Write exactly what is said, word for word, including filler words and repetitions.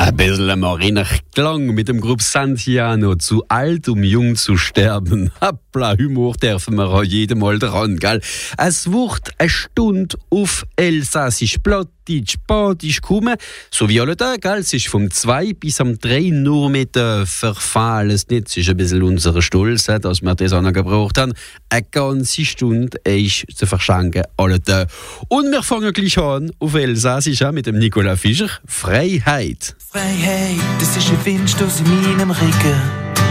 Ein bisschen mariner Klang mit dem Gruppe Santiano, zu alt, um jung zu sterben. Hoppla, Humor dürfen wir auch jedem Mal dran, gell? Es wird eine Stunde auf Elsassisch, Plattdeutsch, Badisch kommen, so wie alle Tage, gell? Es ist vom zwei bis am drei nur mit dem verfahlenes Netz. Ist ein bisschen unser Stolz, dass wir das auch noch gebraucht haben. Eine ganze Stunde ist zu verschenken, alle Tage. Und wir fangen gleich an auf Elsassisch mit dem Nicolas Fischer. Freiheit. Freiheit, das ist ein Windstoß in meinem Rücken.